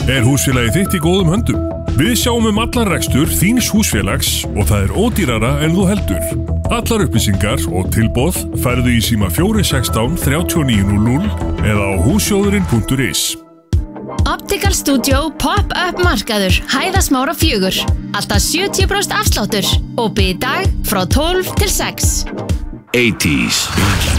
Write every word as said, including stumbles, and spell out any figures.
Er húsfélagið þitt í góðum höndum? Við sjáum um allan rekstur þíns húsfélags og það er ódýrara en þú heldur. Allar upplýsingar og tilboð færðu í síma fjögur sextán þrjátíu og níu núll núll eða á hússjóðurinn punktur is. Optical Studio Pop-up markaður Hæðasmára fjögur. Alltaf sjötíu prósent afsláttur. Opið í dag frá tólf til sex. eighties.